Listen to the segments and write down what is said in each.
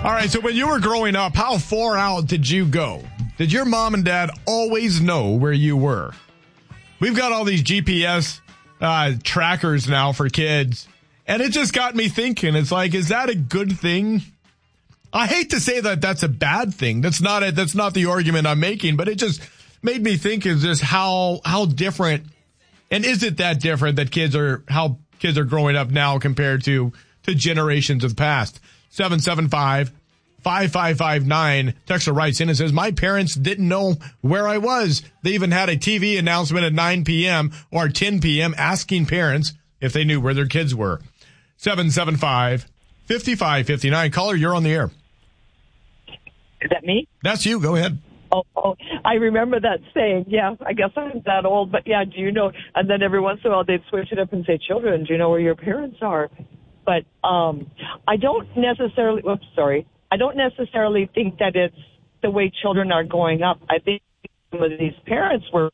All right, so when you were growing up, how far out did you go? Did your mom and dad always know where you were? We've got all these GPS trackers now for kids, and it just got me thinking. It's like, is that a good thing? I hate to say that that's a bad thing. That's not the argument I'm making, but it just made me think, is this how different, and is it that different that how kids are growing up now compared to generations of past? 775-5559. Texter writes in and says, my parents didn't know where I was. They even had a TV announcement at 9 p.m. or 10 p.m. asking parents if they knew where their kids were. 775-5559. Caller, you're on the air. Is that me? That's you. Go ahead. Oh, I remember that saying. Yeah, I guess I'm that old. But yeah, do you know? And then every once in a while they'd switch it up and say, children, do you know where your parents are? But I don't necessarily think that it's the way children are growing up. I think some of these parents when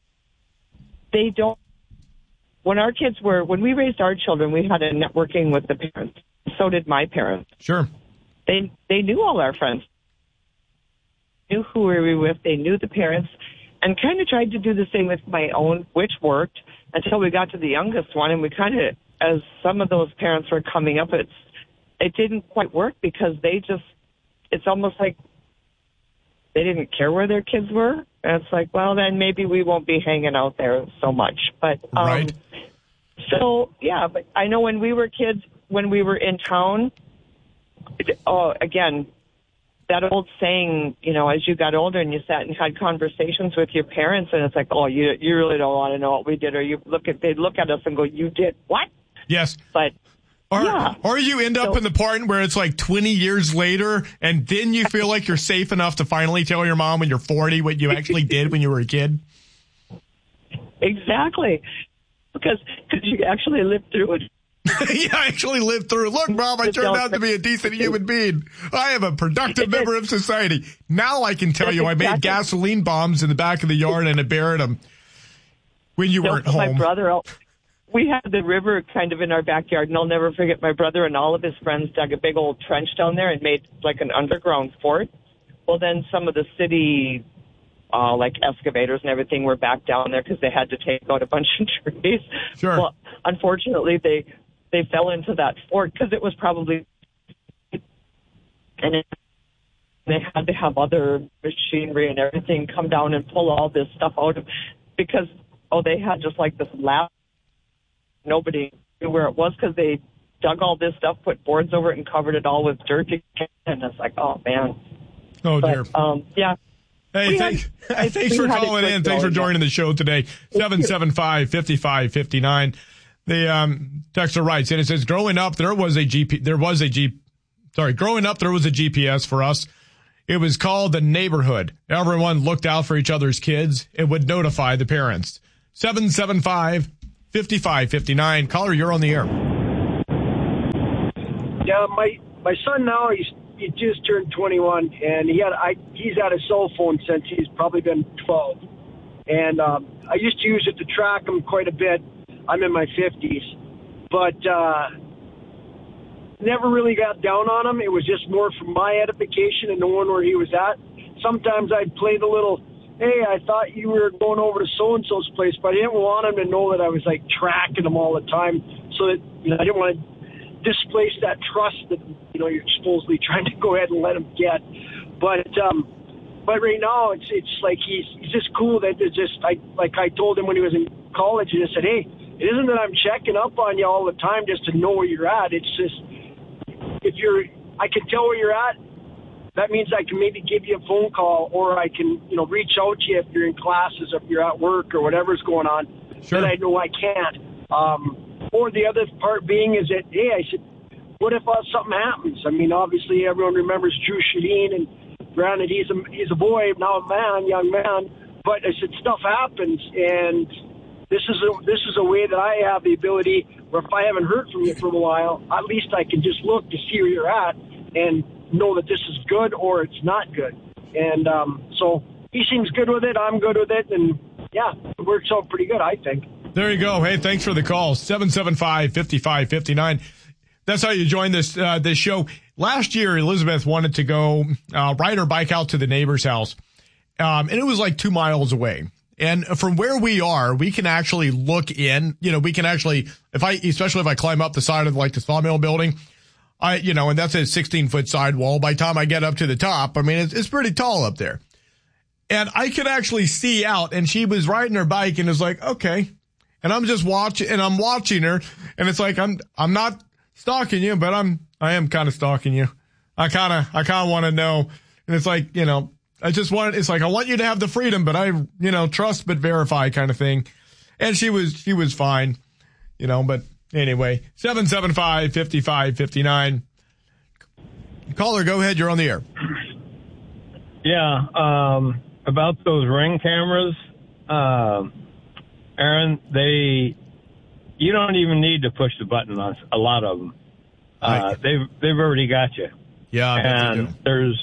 we raised our children, we had a networking with the parents. So did my parents. Sure. They knew all our friends, knew who we were with, they knew the parents, and kind of tried to do the same with my own, which worked until we got to the youngest one, and we kind of, as some of those parents were coming up, it didn't quite work because it's almost like they didn't care where their kids were. And it's like, well, then maybe we won't be hanging out there so much. But, right. So, yeah, but I know when we were kids, when we were in town, again, that old saying, as you got older and you sat and had conversations with your parents, and it's like, oh, you really don't want to know what we did, or they'd look at us and go, you did what? Yes. But, or you end up in the part where it's like 20 years later, and then you feel like you're safe enough to finally tell your mom when you're 40 what you actually did when you were a kid. Exactly. Because you actually lived through it. Yeah, I actually lived through it. Look, Mom, I turned out to be a decent human being. I am a productive member of society. Now I can tell you I made gasoline bombs in the back of the yard and I buried them when you weren't home. My brother, we had the river kind of in our backyard, and I'll never forget my brother and all of his friends dug a big old trench down there and made like an underground fort. Well, then some of the city, like excavators and everything, were back down there because they had to take out a bunch of trees. Sure. Well, unfortunately, they fell into that fort because it was probably, and they had to have other machinery and everything come down and pull all this stuff out of, because, they had just like this lab. Nobody knew where it was because they dug all this stuff, put boards over it, and covered it all with dirt again. And it's like, oh, man. Oh, dear. Yeah. Hey, thanks for calling in. Thanks for joining the show today. 775-5559. The texter writes in, it says, growing up, there was a GPS for us. It was called the neighborhood. Everyone looked out for each other's kids. It would notify the parents. 775-5559. Caller, you're on the air. Yeah, my son now, he just turned 21, and he's had a cell phone since he's probably been 12. And I used to use it to track him quite a bit. I'm in my 50s, but never really got down on him. It was just more for my edification and knowing where he was at. Sometimes I'd play the little, hey, I thought you were going over to so-and-so's place, but I didn't want him to know that I was, like, tracking him all the time, so that, I didn't want to displace that trust that, you're supposedly trying to go ahead and let him get. But right now, it's like he's just cool that it's just, I told him when he was in college, and I said, hey, it isn't that I'm checking up on you all the time just to know where you're at. It's just, I can tell where you're at, that means I can maybe give you a phone call, or I can, reach out to you if you're in classes, if you're at work or whatever's going on. Sure. That I know I can't. Or the other part being is that, hey, I said, what if something happens? I mean, obviously everyone remembers Drew Shadeen, and granted he's a boy, now a young man, but I said stuff happens, and this is a way that I have the ability where if I haven't heard from you for a while, at least I can just look to see where you're at and know that this is good or it's not good. And so he seems good with it. I'm good with it. And, yeah, it works out pretty good, I think. There you go. Hey, thanks for the call. 775-5559. That's how you join this show. last year, Elizabeth wanted to go ride her bike out to the neighbor's house. And it was like 2 miles away. And from where we are, we can actually look in, we can actually, especially if I climb up the side of like the sawmill building, and that's a 16-foot sidewall. By the time I get up to the top, I mean, it's pretty tall up there. And I could actually see out, and she was riding her bike and was like, okay. And I'm just watching, and I'm watching her, and it's like, I'm not stalking you, but I am kind of stalking you. I kind of want to know. And it's like, it's like, I want you to have the freedom, but I, trust but verify kind of thing. And she was fine, but anyway, 775-5559. Caller, go ahead. You're on the air. Yeah. About those Ring cameras, Aaron, you don't even need to push the button on a lot of them. They've already got you. Yeah. And there's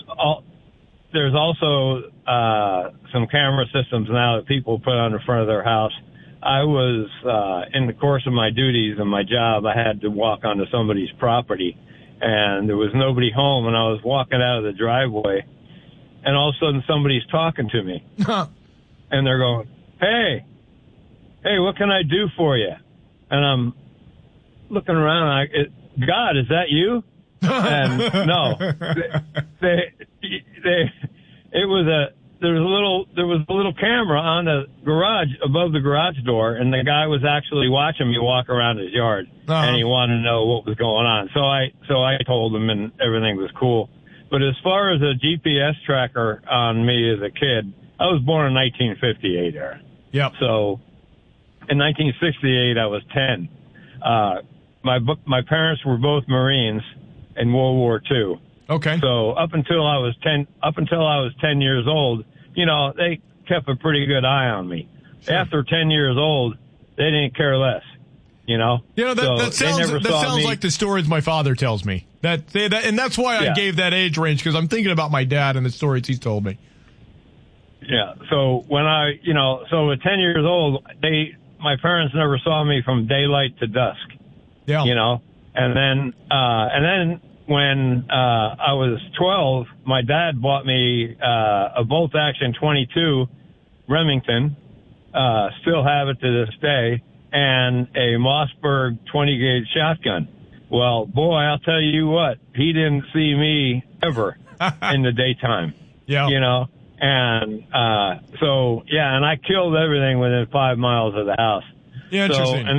also some camera systems now that people put on the front of their house. I was in the course of my duties and my job, I had to walk onto somebody's property, and there was nobody home, and I was walking out of the driveway, and all of a sudden somebody's talking to me. And they're going, hey, what can I do for you? And I'm looking around, God, is that you? And no, there was a little camera on the garage, above the garage door, and the guy was actually watching me walk around his yard, and he wanted to know what was going on. So I told him, and everything was cool. But as far as a GPS tracker on me as a kid, I was born in 1958, Aaron. Yep. So in 1968, I was 10. My parents were both Marines in World War II. Okay. So up until I was 10 years old, they kept a pretty good eye on me. Sure. After 10 years old, they didn't care less. That sounds like the stories my father tells me. And that's why I gave that age range, because I'm thinking about my dad and the stories he's told me. Yeah. So when at 10 years old, my parents never saw me from daylight to dusk. Yeah. And then when I was 12, my dad bought me a bolt action 22 Remington, still have it to this day, and a Mossberg 20 gauge shotgun. Well, boy, I'll tell you what, he didn't see me ever in the daytime. Yeah. And and I killed everything within 5 miles of the house. Yeah, interesting. So,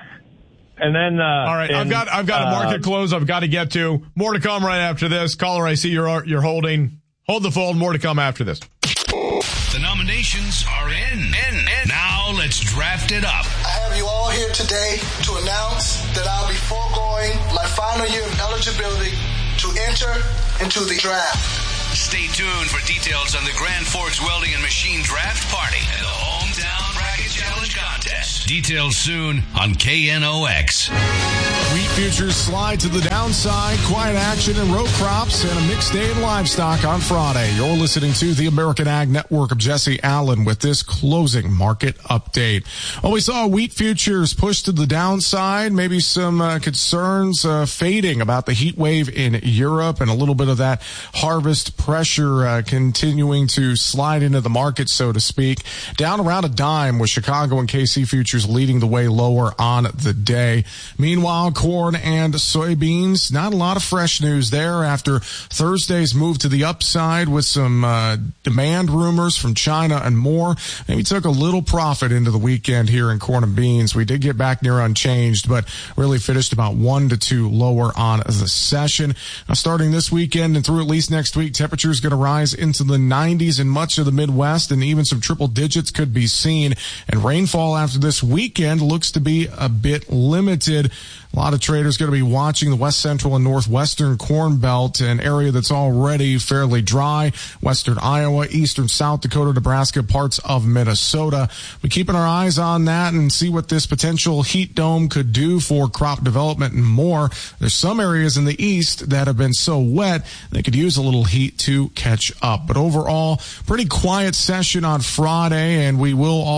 and then all right, I've got a market close I've got to get to. More to come right after this. Caller, I see you're holding. Hold the phone. More to come after this. The nominations are in. Now let's draft it up. I have you all here today to announce that I'll be foregoing my final year of eligibility to enter into the draft. Stay tuned for details on the Grand Forks Welding and Machine Draft Party and the Hometown Bracket Challenge Contest. Details soon on KNOX. Wheat futures slide to the downside. Quiet action in row crops and a mixed day in livestock on Friday. You're listening to the American Ag Network of Jesse Allen with this closing market update. Well, we saw wheat futures push to the downside. Maybe some concerns fading about the heat wave in Europe and a little bit of that harvest pressure continuing to slide into the market, so to speak. Down around a dime with Chicago and KC futures leading the way lower on the day. Meanwhile, corn and soybeans, not a lot of fresh news there after Thursday's move to the upside with some demand rumors from China and more. Maybe took a little profit into the weekend here in corn and beans. We did get back near unchanged, but really finished about 1 to 2 lower on the session. Now, starting this weekend and through at least next week, temperatures going to rise into the 90s in much of the Midwest, and even some triple digits could be seen. And rainfall after this weekend looks to be a bit limited. A lot of traders going to be watching the west central and northwestern corn belt, an area that's already fairly dry. Western Iowa, eastern South Dakota, Nebraska, parts of Minnesota. We're keeping our eyes on that and see what this potential heat dome could do for crop development and more. There's some areas in the east that have been so wet they could use a little heat to catch up. But overall, pretty quiet session on Friday, and we will also get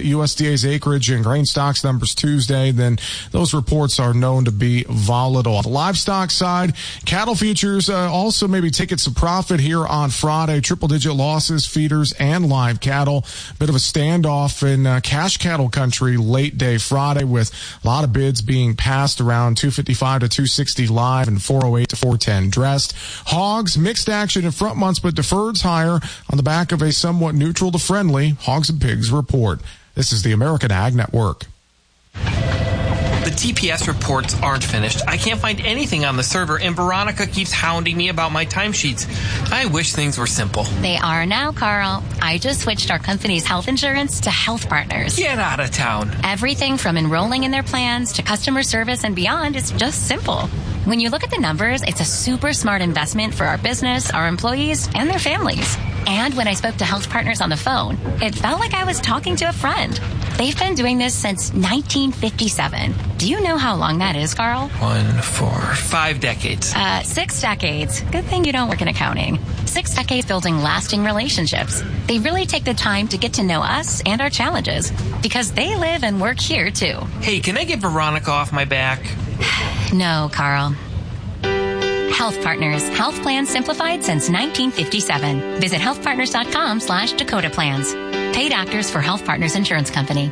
USDA's acreage and grain stocks numbers Tuesday, then those reports are known to be volatile. On the livestock side, cattle futures also maybe taking some profit here on Friday. Triple-digit losses, feeders and live cattle. Bit of a standoff in cash cattle country late day Friday with a lot of bids being passed around 255 to 260 live and 408 to 410 dressed. Hogs, mixed action in front months, but deferreds higher on the back of a somewhat neutral to friendly Hogs and Pigs report. This is the American Ag Network. The TPS reports aren't finished. I can't find anything on the server, and Veronica keeps hounding me about my timesheets. I wish things were simple. They are now, Carl. I just switched our company's health insurance to Health Partners. Get out of town. Everything from enrolling in their plans to customer service and beyond is just simple. When you look at the numbers, it's a super smart investment for our business, our employees, and their families. And when I spoke to Health Partners on the phone, it felt like I was talking to a friend. They've been doing this since 1957. Do you know how long that is, Carl? 1, 4, 5 decades. 6 decades. Good thing you don't work in accounting. 6 decades building lasting relationships. They really take the time to get to know us and our challenges because they live and work here, too. Hey, can I get Veronica off my back? No, Carl. Health Partners. Health plans simplified since 1957. Visit healthpartners.com/Dakota Plans. Paid actors for Health Partners Insurance Company.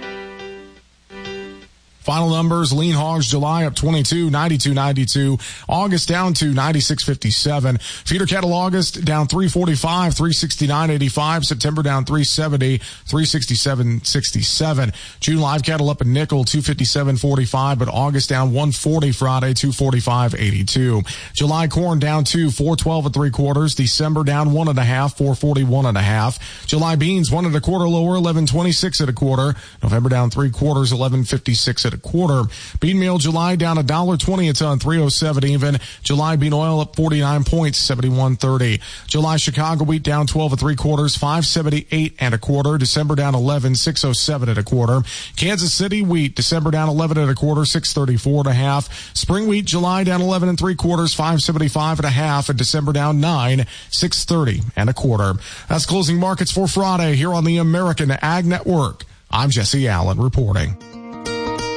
Final numbers, lean hogs, July up 22, 92.92. August down to 96.57. Feeder cattle August down 345, 369.85. September down 370, 367.67. June live cattle up a nickel, 257.45, but August down 140 Friday, 245.82. July corn down 412 3/4. December down 1.5, 441.5. July beans 1 1/4 lower, 11.26 1/4. November down 3/4, 11.56 1/4. Bean meal July down $1.20 a ton, 307 even. July bean oil up 49 points, 71.30. July Chicago wheat down 12 3/4, 578 1/4. December down 11, 607 1/4. Kansas City wheat December down 11 1/4, 634 1/2. Spring wheat July down 11 3/4, 575 1/2, and December down 9, 630 1/4. That's closing markets for Friday here on the American Ag Network. I'm Jesse Allen reporting.